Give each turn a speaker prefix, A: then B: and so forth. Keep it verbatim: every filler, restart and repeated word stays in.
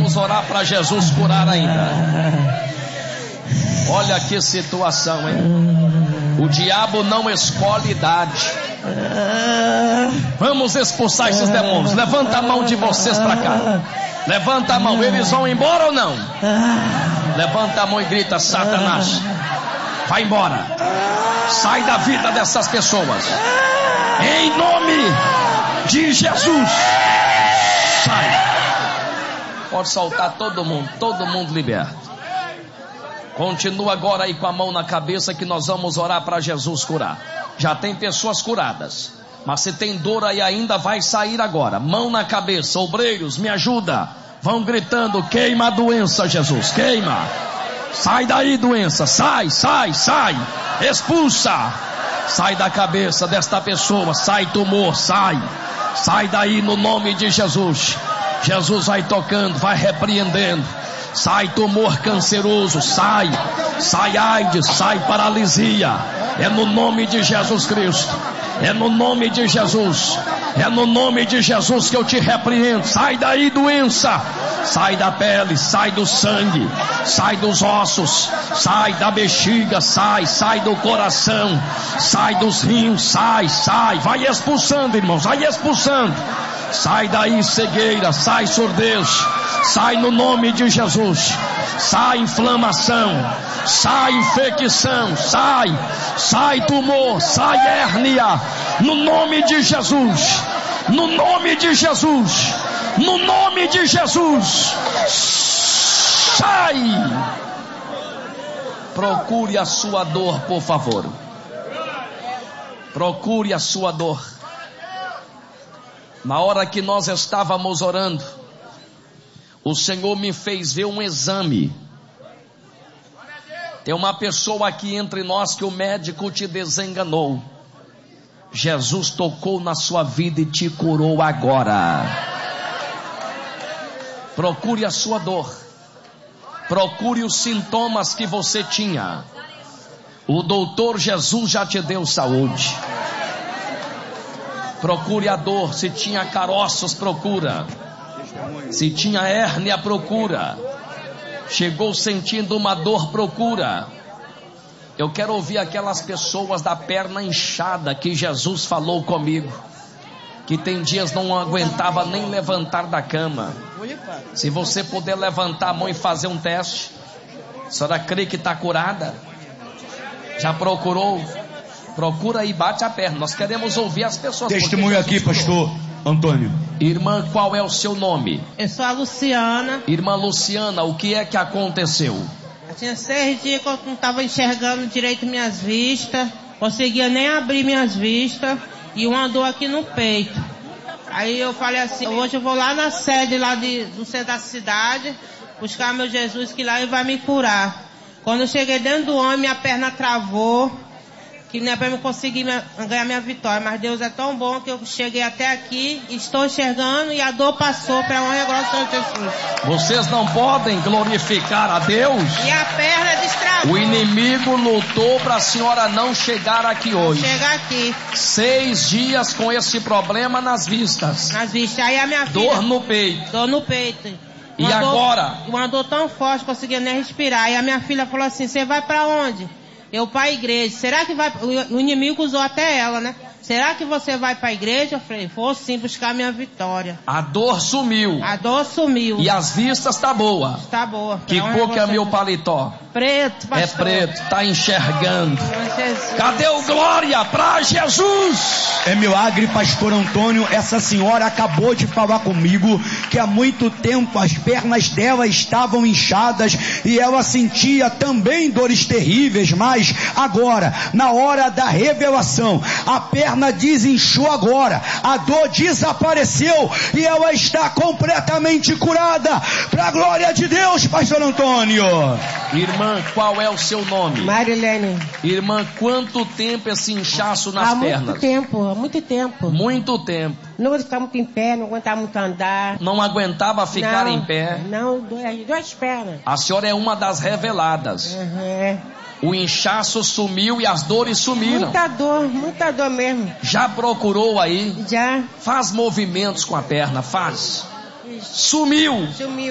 A: vamos orar para Jesus curar ainda. Olha que situação, hein? O diabo não escolhe idade. Vamos expulsar esses demônios. Levanta a mão de vocês para cá. Levanta a mão. Eles vão embora ou não? Levanta a mão e grita: Satanás, vai embora. Sai da vida dessas pessoas. Em nome de Jesus. Sai. Pode soltar todo mundo. Todo mundo liberto. Continua agora aí com a mão na cabeça, que nós vamos orar para Jesus curar. Já tem pessoas curadas, mas se tem dor aí ainda, vai sair agora. Mão na cabeça. Obreiros, me ajuda. Vão gritando: queima a doença, Jesus, queima. Sai daí, doença, sai, sai, sai. Expulsa. Sai da cabeça desta pessoa. Sai tumor, sai. Sai daí no nome de Jesus. Jesus vai tocando, vai repreendendo. Sai tumor canceroso, sai. Sai AIDS, sai paralisia. É no nome de Jesus Cristo. É no nome de Jesus. É no nome de Jesus que eu te repreendo. Sai daí, doença. Sai da pele, sai do sangue, sai dos ossos, sai da bexiga, sai, sai do coração, sai dos rins, sai, sai. Vai expulsando, irmãos, vai expulsando. Sai daí, cegueira, sai surdez, sai no nome de Jesus. Sai inflamação, sai infecção, sai, sai tumor, sai hérnia, no nome de Jesus, no nome de Jesus, no nome de Jesus. Sai. Procure a sua dor, por favor. Procure a sua dor. Na hora que nós estávamos orando, o Senhor me fez ver um exame. Tem uma pessoa aqui entre nós que o médico te desenganou. Jesus tocou na sua vida e te curou agora. Procure a sua dor. Procure os sintomas que você tinha. O doutor Jesus já te deu saúde. Procure a dor. Se tinha caroços, procura. Se tinha hérnia, procura. Chegou sentindo uma dor, procura. Eu quero ouvir aquelas pessoas da perna inchada que Jesus falou comigo, que tem dias não aguentava nem levantar da cama. Se você puder levantar a mão e fazer um teste. A senhora crê que está curada? Já procurou? Procura e bate a perna. Nós queremos ouvir as pessoas.
B: Testemunho aqui, pastor Antônio.
A: Irmã, qual é o seu nome?
C: Eu sou a Luciana.
A: Irmã Luciana, o que é que aconteceu?
C: Eu tinha seis dias que eu não estava enxergando direito minhas vistas. Conseguia nem abrir minhas vistas. E uma dor aqui no peito. Aí eu falei assim: hoje eu vou lá na sede lá de, do centro da cidade, buscar meu Jesus, que lá ele vai me curar. Quando eu cheguei dentro do homem, minha perna travou, que não é para eu conseguir minha, ganhar minha vitória. Mas Deus é tão bom que eu cheguei até aqui, estou enxergando e a dor passou para a honra e a glória do Senhor Jesus.
A: Vocês não podem glorificar a Deus?
C: E a perna destravou.
A: O inimigo lutou para a senhora não chegar aqui hoje.
C: Chegar aqui.
A: Seis dias com esse problema nas vistas.
C: Nas vistas. Aí a minha filha...
A: Dor no peito.
C: Dor no peito.
A: E
C: uma
A: agora?
C: Dor, uma dor tão forte, conseguia nem respirar. E a minha filha falou assim: você vai para onde? Eu para a igreja. Será que vai... O inimigo usou até ela, né? Será que você vai para a igreja? Eu falei: vou sim buscar minha vitória.
A: A dor sumiu.
C: A dor sumiu.
A: E as vistas tá boa.
C: Tá boa.
A: Que cor que é meu paletó?
C: Preto, pastor.
A: É preto, tá enxergando. Cadê o glória para Jesus?
B: É milagre, pastor Antônio. Essa senhora acabou de falar comigo que há muito tempo as pernas dela estavam inchadas e ela sentia também dores terríveis, mas agora, na hora da revelação, a perna desinchou agora, a dor desapareceu e ela está completamente curada. Para a glória de Deus, pastor Antônio.
A: Irmã, qual é o seu nome?
C: Marilene.
A: Irmã, quanto tempo esse inchaço nas
C: há
A: pernas?
C: Há muito tempo, há muito tempo.
A: Muito tempo.
C: Não ficava muito em pé, não aguentava muito andar.
A: Não aguentava ficar
C: não,
A: em pé?
C: Não, duas, duas pernas.
A: A senhora é uma das reveladas.
C: Uhum.
A: O inchaço sumiu e as dores sumiram.
C: Muita dor, muita dor mesmo.
A: Já procurou aí?
C: Já.
A: Faz movimentos com a perna, faz. Sumiu.
C: Sumiu.